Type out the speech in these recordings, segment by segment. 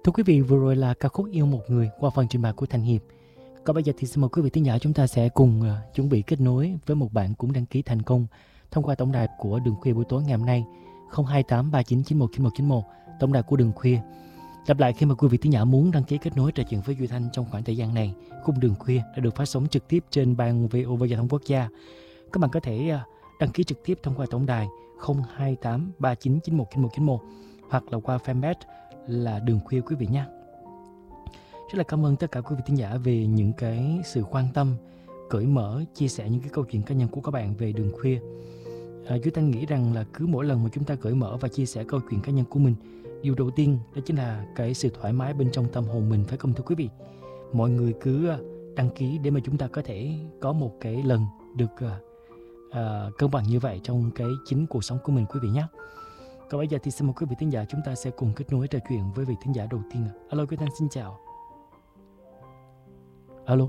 Thưa quý vị, vừa rồi là ca khúc Yêu Một Người qua phần trình bày của Thành Hiệp. Còn bây giờ thì xin mời quý vị thính giả chúng ta sẽ cùng chuẩn bị kết nối với một bạn cũng đăng ký thành công thông qua tổng đài của Đường Khuya buổi tối ngày hôm nay 028 3991 9191, tổng đài của Đường Khuya. Lặp lại, khi mà quý vị thính giả muốn đăng ký kết nối trò chuyện với Duy Thanh trong khoảng thời gian này, khung Đường Khuya đã được phát sóng trực tiếp trên ban VOV Giao thông Quốc gia. Các bạn có thể đăng ký trực tiếp thông qua tổng đài 028 3991 9191 hoặc là qua fanpage là Đường Khuya quý vị nhé. Rất là cảm ơn tất cả quý vị thính giả về những cái sự quan tâm, cởi mở, chia sẻ những cái câu chuyện cá nhân của các bạn về Đường Khuya. Duy Thanh nghĩ rằng là cứ mỗi lần mà chúng ta cởi mở và chia sẻ câu chuyện cá nhân của mình, điều đầu tiên đó chính là cái sự thoải mái bên trong tâm hồn mình, phải không thưa quý vị? Mọi người cứ đăng ký để mà chúng ta có thể có một cái lần được cân bằng như vậy trong cái chính cuộc sống của mình quý vị nhé. Còn bây giờ thì xin mời quý vị thính giả chúng ta sẽ cùng kết nối trò chuyện với vị thính giả đầu tiên. Alo, Quý Thanh xin chào. Alo.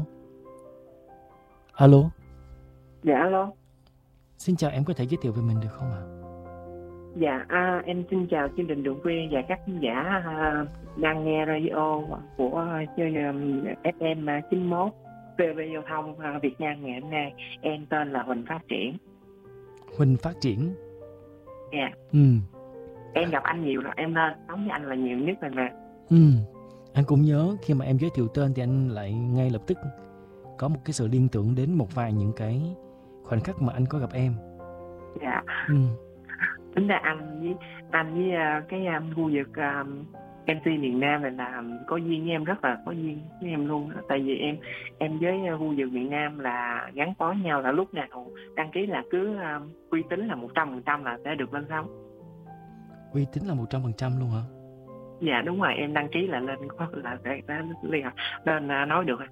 Alo. Dạ alo. Xin chào, em có thể giới thiệu về mình được không ạ? Dạ em xin chào chương trình Đường Khuya và các khán giả đang nghe radio của FM 91 VV Giao thông Việt Nam ngày hôm nay. Em tên là Huỳnh Phát Triển. Huỳnh Phát Triển. Dạ. Em gặp anh nhiều rồi, em lên sống với anh là nhiều nhất rồi mà. Anh cũng nhớ khi mà em giới thiệu tên thì anh lại ngay lập tức có một cái sự liên tưởng đến một vài những cái khoảnh khắc mà anh có gặp em. Dạ. Tính ra anh với cái khu vực MC miền Nam này là có duyên với em, rất là có duyên với em luôn. Tại vì em với khu vực miền Nam là gắn bó nhau, là lúc nào đăng ký là cứ uy tín là 100% là sẽ được lên sóng. Uy tín là 100% luôn hả? Dạ đúng rồi, em đăng ký là lên có là sẽ liền nên nói được.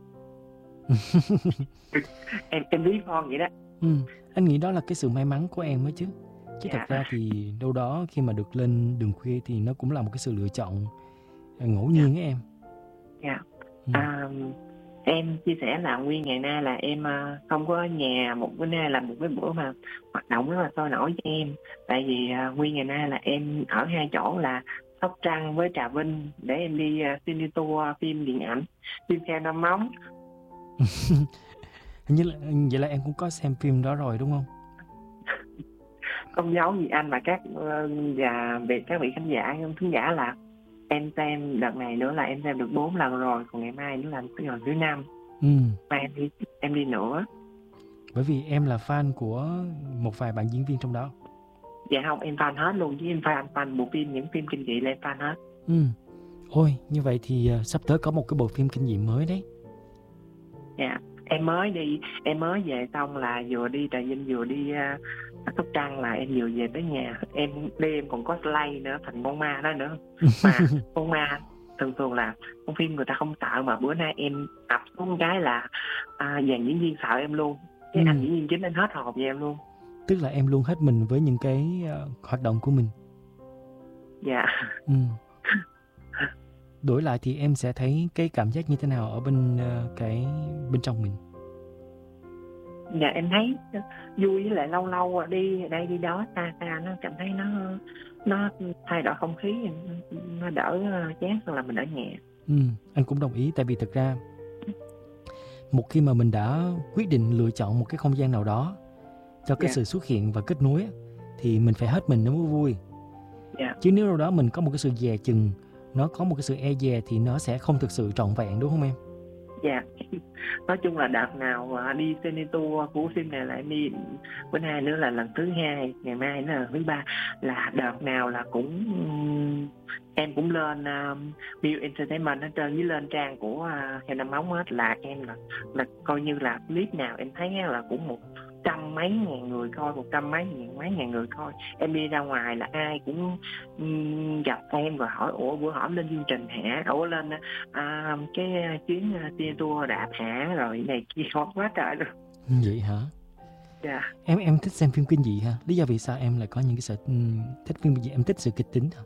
em biết con vậy đó. Anh nghĩ đó là cái sự may mắn của em ấy chứ. Chứ thật ra thì đâu đó khi mà được lên Đường Khuya thì nó cũng là một cái sự lựa chọn ngẫu nhiên ấy em. Dạ. Em chia sẻ là nguyên ngày nay là em không có ở nhà, một bữa nay là một cái bữa mà hoạt động rất là sôi nổi với em. Tại vì nguyên ngày nay là em ở hai chỗ là Sóc Trăng với Trà Vinh để em đi cine tour phim điện ảnh, phim Heo Năm Móng. Hình như là, vậy là em cũng có xem phim đó rồi đúng không? Không giấu gì anh và và về các vị khán giả là em xem đợt này nữa là em xem được 4 lần rồi, còn ngày mai nữa là lần thứ 5. Mà em đi nữa. Bởi vì em là fan của một vài bạn diễn viên trong đó. Dạ không, em fan hết luôn, chứ em fan bộ phim, những phim kinh dị là em fan hết. Ôi, như vậy thì sắp tới có một cái bộ phim kinh dị mới đấy. Dạ, em mới về xong là vừa đi Trà Vinh vừa đi Sóc Trăng, là em vừa về tới nhà. Em còn có slay nữa, thành con ma đó nữa. Mà con ma thường là con phim người ta không sợ, mà bữa nay em ập xuống cái là dàn diễn viên sợ em luôn. Cái anh diễn viên chính anh hết hồn về em luôn. Tức là em luôn hết mình với những cái hoạt động của mình. Dạ. Đổi lại thì em sẽ thấy cái cảm giác như thế nào ở bên trong mình? Dạ em thấy vui, với lại lâu lâu đi đây đi đó xa nó cảm thấy nó thay đổi không khí, nó đỡ chán hơn là mình ở nhà. Anh cũng đồng ý, tại vì thực ra một khi mà mình đã quyết định lựa chọn một cái không gian nào đó cho cái sự xuất hiện và kết nối thì mình phải hết mình nó mới vui. Chứ nếu đâu đó mình có một cái sự dè chừng, nó có một cái sự e dè thì nó sẽ không thực sự trọn vẹn, đúng không em? Dạ. Nói chung là đợt nào đi cine tour của phim này là em đi, bữa nay nữa là lần thứ 2, ngày mai nữa là thứ 3, là đợt nào là em cũng lên View Entertainment hết trơn, với lên trang của Heo Năm Móng hết, là em là coi như là clip nào em thấy là cũng 100 mấy ngàn người coi, 100 mấy ngàn người coi. Em đi ra ngoài là ai cũng gặp em và hỏi bữa hỏi lên chương trình hả, lên cái chuyến cine tour đạp hả, rồi này kia quá trời luôn. Vậy hả? Dạ. Em thích xem phim kinh dị hả? Lý do vì sao em lại có những cái sở thích phim kinh dị? Em thích sự kịch tính hả?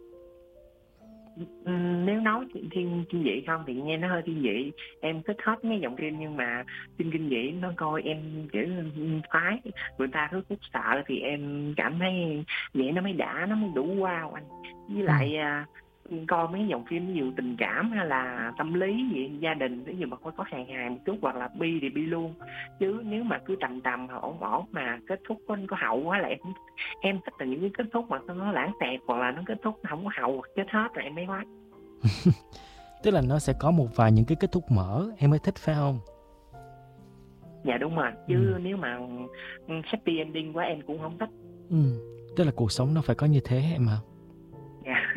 Nếu nói phim kinh dị không thì nghe nó hơi kinh dị. Em thích hết mấy dòng phim, nhưng mà phim kinh dị nó coi em kiểu phái, người ta cứ khúc sợ thì em cảm thấy vậy nó mới đã, nó mới đủ wow anh. Với lại coi mấy dòng phim nhiều tình cảm hay là tâm lý gì gia đình, ví dụ mà có hài hài một chút hoặc là bi thì bi luôn, chứ nếu mà cứ trầm trầm ổn ổn mà kết thúc có hậu quá là em thích là những cái kết thúc mà nó lãng xẹt, hoặc là nó kết thúc nó không có hậu, chết hết rồi em mới khoái. Tức là nó sẽ có một vài những cái kết thúc mở em mới thích phải không? Dạ đúng rồi, chứ nếu mà happy ending quá em cũng không thích. Tức là cuộc sống nó phải có như thế em hả? Dạ.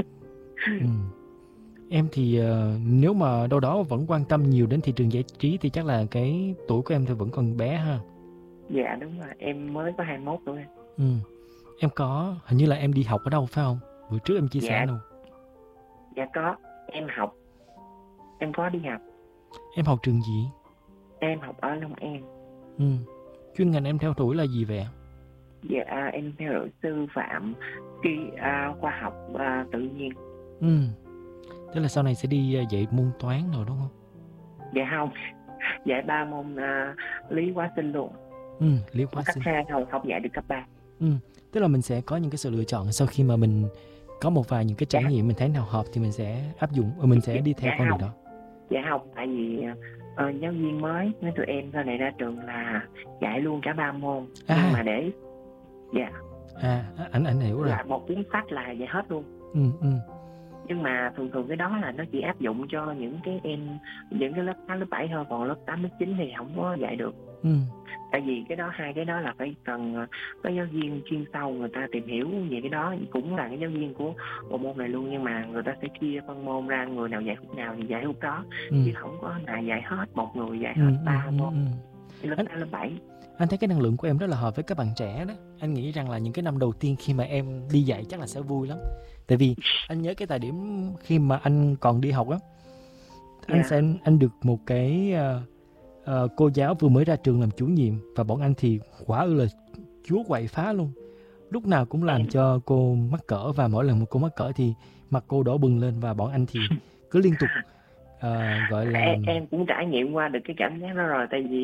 Em thì nếu mà đâu đó vẫn quan tâm nhiều đến thị trường giải trí thì chắc là cái tuổi của em thì vẫn còn bé ha. Dạ đúng rồi, em mới có 21 tuổi. Em có, hình như là em đi học ở đâu phải không? Bữa trước em chia sẻ đâu. Dạ có, em có đi học. Em học trường gì? Em học ở Long An. Chuyên ngành em theo đuổi là gì vậy? Dạ em theo đuổi sư phạm khoa học tự nhiên. Tức là sau này sẽ đi dạy môn toán rồi đúng không? Dạ không, dạy 3 môn lý hóa sinh luôn. Lý hóa sinh. Cấp 2 thôi, không dạy được cấp 3. Tức là mình sẽ có những cái sự lựa chọn sau khi mà mình có một vài những cái trải nghiệm mình thấy nào hợp thì mình sẽ áp dụng, mình sẽ đi theo con đường đó. Dạ không, tại vì giáo viên mới với tụi em sau này ra trường là dạy luôn cả 3 môn. Nhưng mà để anh hiểu rồi. Là một cuốn sách là dạy hết luôn. Nhưng mà thường cái đó là nó chỉ áp dụng cho những cái em, những cái lớp 8, lớp 7 thôi, còn lớp 8, lớp 9 thì không có dạy được. Tại vì hai cái đó là phải cần có giáo viên chuyên sâu, người ta tìm hiểu về cái đó, cũng là cái giáo viên của bộ môn này luôn, nhưng mà người ta sẽ chia phân môn ra, người nào dạy khúc nào thì dạy khúc đó, chứ không có là dạy hết một người dạy hết 3 môn lớp 8, lớp 7. Anh thấy cái năng lượng của em rất là hợp với các bạn trẻ đó. Anh nghĩ rằng là những cái năm đầu tiên khi mà em đi dạy chắc là sẽ vui lắm. Tại vì anh nhớ cái thời điểm khi mà anh còn đi học á, anh được một cái cô giáo vừa mới ra trường làm chủ nhiệm, và bọn anh thì quả ư là chúa quậy phá luôn. Lúc nào cũng làm cho cô mắc cỡ, và mỗi lần một cô mắc cỡ thì mặt cô đỏ bừng lên, và bọn anh thì cứ liên tục gọi là... Em cũng trải nghiệm qua được cái cảm giác đó rồi, tại vì